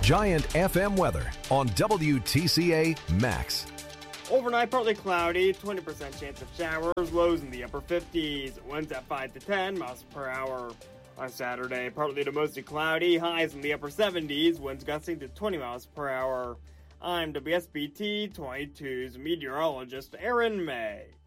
Giant FM weather on WTCA Max. Overnight, partly cloudy, 20% chance of showers, lows in the upper 50s, winds at 5 to 10 miles per hour. On Saturday, partly to mostly cloudy, highs in the upper 70s, winds gusting to 20 miles per hour. I'm WSBT 22's meteorologist Aaron May.